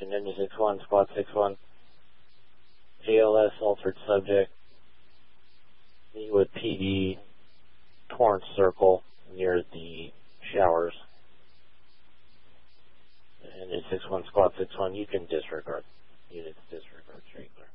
Attention, Ninja 6-1, Squad 6-1. ALS altered subject. Leewood PD, Torrance Circle, near the showers. And it's 6-1, Squad 6-1. You can disregard. Units disregard, straight clear.